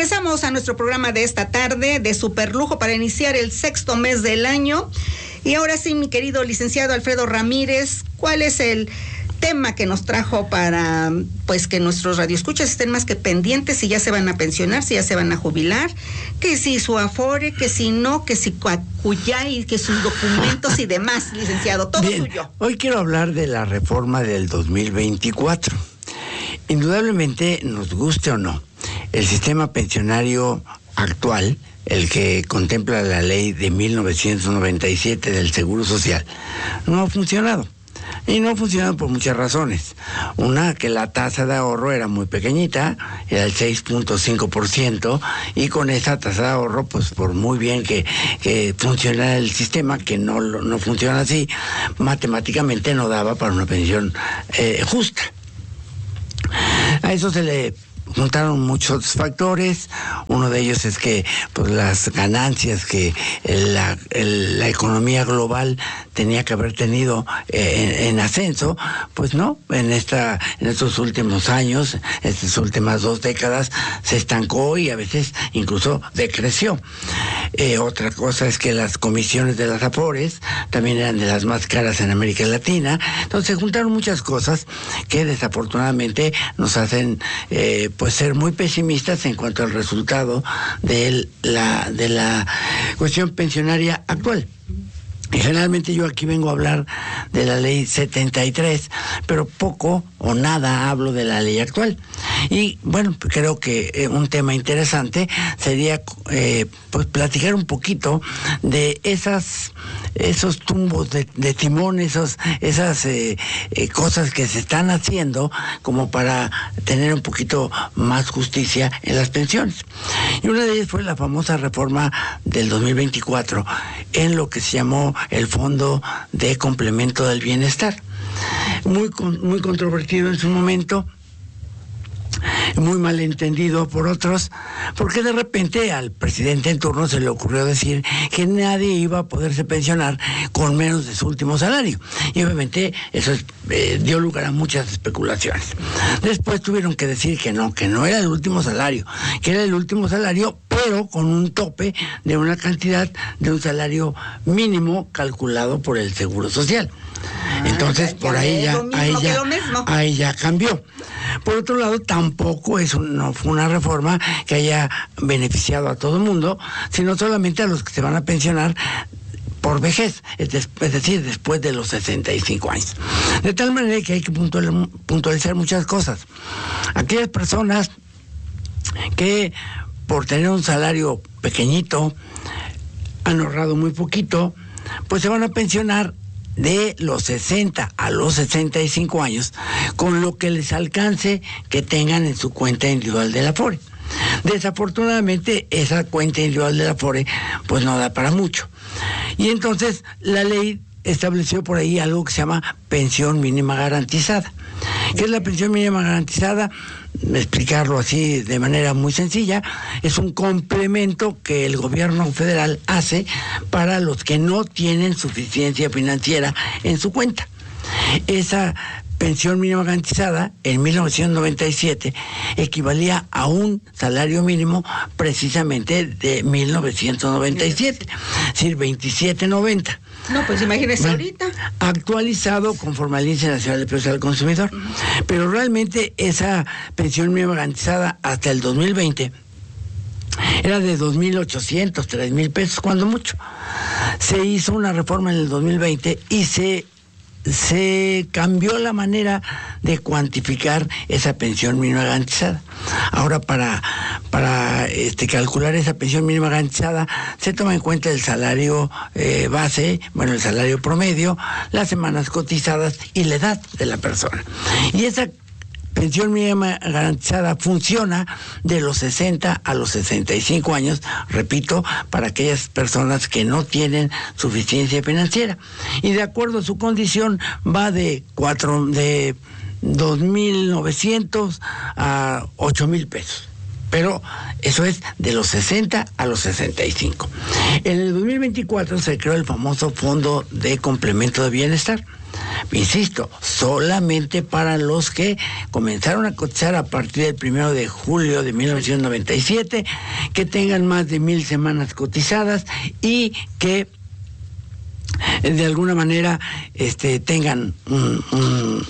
Regresamos a nuestro programa de esta tarde de Superlujo para iniciar el 6º mes del año. Y ahora sí, mi querido licenciado Alfredo Ramírez, ¿cuál es el tema que nos trajo para pues que nuestros radioescuchas estén más que pendientes si ya se van a pensionar, si ya se van a jubilar, que si su afore, que si no, que si Cuyay, que sus documentos y demás, licenciado, todo bien, suyo? Hoy quiero hablar de la reforma del 2024. Indudablemente, nos guste o no, el sistema pensionario actual, el que contempla la ley de 1997 del Seguro Social, no ha funcionado. Y no ha funcionado por muchas razones. Una, que la tasa de ahorro era muy pequeñita, era el 6.5%, y con esa tasa de ahorro, pues por muy bien que funcionara el sistema, que no funciona así, matemáticamente no daba para una pensión justa. A eso se le juntaron muchos factores. Uno de ellos es que pues las ganancias que la economía global tenía que haber tenido en ascenso, pues no, en estos últimos años, estas últimas 2 décadas, se estancó y a veces incluso decreció. Otra cosa es que las comisiones de las AFORES también eran de las más caras en América Latina. Entonces se juntaron muchas cosas que desafortunadamente nos hacen pues ser muy pesimistas en cuanto al resultado de la cuestión pensionaria actual. Y generalmente yo aquí vengo a hablar de la ley 73, pero poco o nada hablo de la ley actual. Y bueno, creo que un tema interesante sería pues platicar un poquito de esos tumbos de timón, esas cosas que se están haciendo como para tener un poquito más justicia en las pensiones. Y una de ellas fue la famosa reforma del 2024 en lo que se llamó el Fondo de Complemento del Bienestar. Muy controvertido en su momento, muy mal entendido por otros, porque de repente al presidente en turno se le ocurrió decir que nadie iba a poderse pensionar con menos de su último salario. Y obviamente eso dio lugar a muchas especulaciones. Después tuvieron que decir que no era el último salario, que era el último salario, pero con un tope de una cantidad de un salario mínimo calculado por el Seguro Social. Entonces, por ahí ya cambió. Por otro lado, tampoco no fue una reforma que haya beneficiado a todo el mundo, sino solamente a los que se van a pensionar por vejez, es decir, después de los 65 años. De tal manera que hay que puntualizar muchas cosas. Aquellas personas que por tener un salario pequeñito han ahorrado muy poquito, pues se van a pensionar de los 60 a los 65 años con lo que les alcance que tengan en su cuenta individual de la Afore. Desafortunadamente esa cuenta individual de la Afore pues no da para mucho, y entonces la ley estableció por ahí algo que se llama pensión mínima garantizada. ¿Qué es la pensión mínima garantizada? Explicarlo así de manera muy sencilla, es un complemento que el gobierno federal hace para los que no tienen suficiencia financiera en su cuenta. Esa pensión mínima garantizada en 1997 equivalía a un salario mínimo precisamente de 1997, es decir, 27.90. No, pues imagínese ahorita. Actualizado conforme al Índice Nacional de Precios al Consumidor. Pero realmente esa pensión mínima garantizada hasta el 2020 era de 2.800, 3.000 pesos, cuando mucho. Se hizo una reforma en el 2020 y se cambió la manera de cuantificar esa pensión mínima garantizada. Ahora para calcular esa pensión mínima garantizada se toma en cuenta el salario base, el salario promedio, las semanas cotizadas y la edad de la persona. Y esa pensión mínima garantizada funciona de los 60 a los 65 años, repito, para aquellas personas que no tienen suficiencia financiera. Y de acuerdo a su condición va de 2.900 a 8.000 pesos. Pero eso es de los 60 a los 65. En el 2024 se creó el famoso Fondo de Complemento de Bienestar. Insisto, solamente para los que comenzaron a cotizar a partir del 1 de julio de 1997, que tengan más de 1,000 semanas cotizadas y que de alguna manera tengan un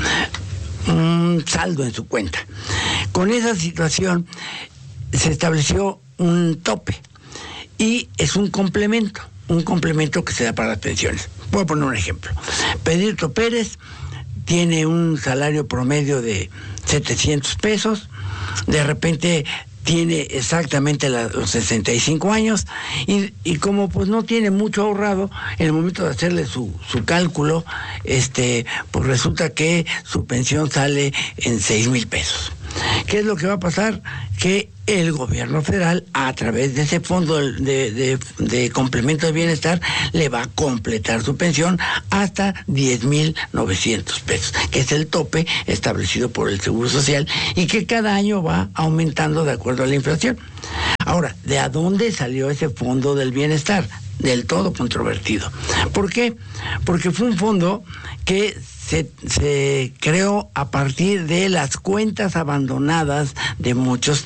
saldo en su cuenta. Con esa situación se estableció un tope y es un complemento que se da para las pensiones. Voy a poner un ejemplo. Pedrito Pérez tiene un salario promedio de 700 pesos, de repente tiene exactamente los 65 años y como pues no tiene mucho ahorrado, en el momento de hacerle su cálculo, pues resulta que su pensión sale en 6,000 pesos. ¿Qué es lo que va a pasar? Que el gobierno federal, a través de ese fondo de complemento de bienestar, le va a completar su pensión hasta 10,900 pesos, que es el tope establecido por el Seguro Social y que cada año va aumentando de acuerdo a la inflación. Ahora, ¿de a dónde salió ese fondo del bienestar? Del todo controvertido. ¿Por qué? Porque fue un fondo que se creó a partir de las cuentas abandonadas de muchos,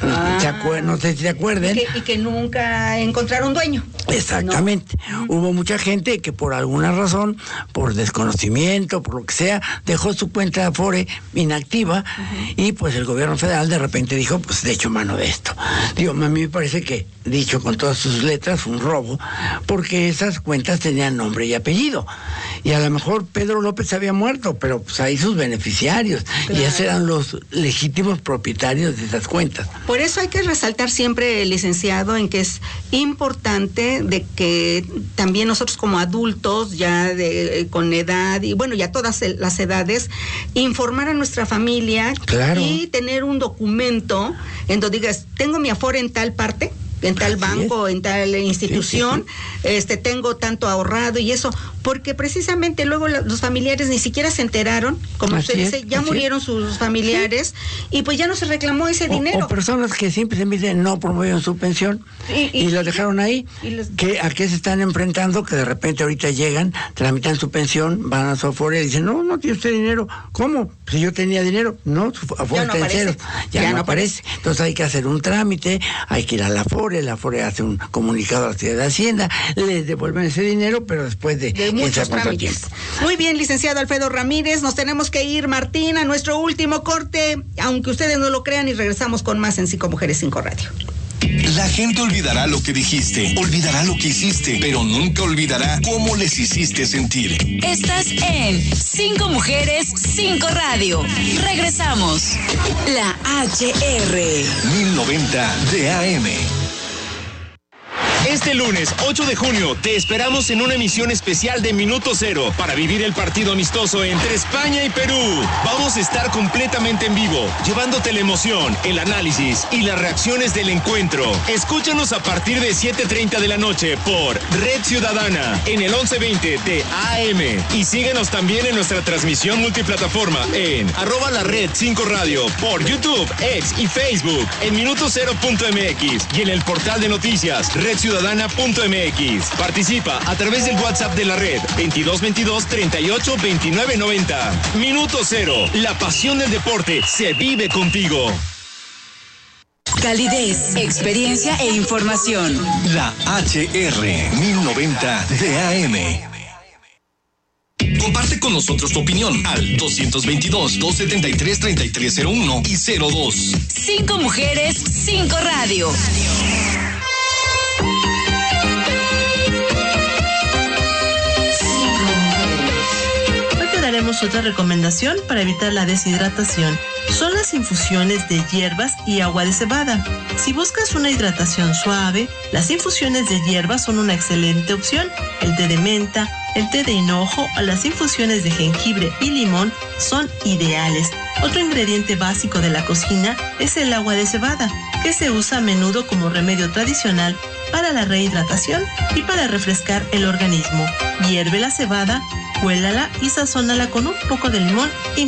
no sé si se acuerdan. Y que nunca encontraron dueño. Exactamente. No. Hubo mucha gente que por alguna razón, por desconocimiento, por lo que sea, dejó su cuenta de Afore inactiva y pues el gobierno federal de repente dijo, pues de hecho mano de esto. Digo, a mí me parece que, dicho con todas sus letras, fue un robo, porque esas cuentas tenían nombre y apellido. Y a lo mejor Pedro López había muerto, pero pues ahí sus beneficiarios, claro, y esos eran los legítimos propietarios de esas cuentas. Por eso hay que resaltar siempre, licenciado, en que es importante de que también nosotros como adultos, ya con edad, y bueno, ya todas las edades, informar a nuestra familia, claro, y tener un documento en donde digas, tengo mi Afore en tal parte, en tal banco, en tal institución, tengo tanto ahorrado y eso, porque precisamente luego los familiares ni siquiera se enteraron, como usted dice, ya murieron sus familiares y pues ya no se reclamó ese dinero. O personas que simplemente no promovieron su pensión y la dejaron ahí, ¿a qué se están enfrentando? Que de repente ahorita llegan, tramitan su pensión, van a su Afore y dicen, no tiene usted dinero. ¿Cómo? Si yo tenía dinero, no, su Afore está en cero, ya no aparece. Entonces hay que hacer un trámite, hay que ir a la Afore hace un comunicado a la Secretaría de Hacienda, les devuelven ese dinero, pero después de muchos trámites. Muy bien, licenciado Alfredo Ramírez, nos tenemos que ir, Martín, a nuestro último corte, aunque ustedes no lo crean, y regresamos con más en 5 Mujeres 5 Radio. La gente olvidará lo que dijiste, olvidará lo que hiciste, pero nunca olvidará cómo les hiciste sentir. Estás en 5 Mujeres 5 Radio. Regresamos. La HR 1090 de AM. Este lunes 8 de junio te esperamos en una emisión especial de Minuto Cero para vivir el partido amistoso entre España y Perú. Vamos a estar completamente en vivo, llevándote la emoción, el análisis y las reacciones del encuentro. Escúchanos a partir de 7:30 de la noche por Red Ciudadana en el 1120 de AM y síguenos también en nuestra transmisión multiplataforma en @lared5 radio por YouTube, X y Facebook, en minutocero.mx y en el portal de noticias redciudadana.mx. Participa a través del WhatsApp de la red 2222 38 29 90. Minuto Cero, la pasión del deporte se vive contigo. Calidez, experiencia e información. La HR 1090 de AM. Comparte con nosotros tu opinión al 222-273-3301 y 02. 5 Mujeres, 5 Radio. Daremos otra recomendación para evitar la deshidratación. Son las infusiones de hierbas y agua de cebada. Si buscas una hidratación suave, las infusiones de hierbas son una excelente opción. El té de menta, el té de hinojo o las infusiones de jengibre y limón son ideales. Otro ingrediente básico de la cocina es el agua de cebada, que se usa a menudo como remedio tradicional para la rehidratación y para refrescar el organismo. Hierve la cebada, cuélala y sazónala con un poco de limón y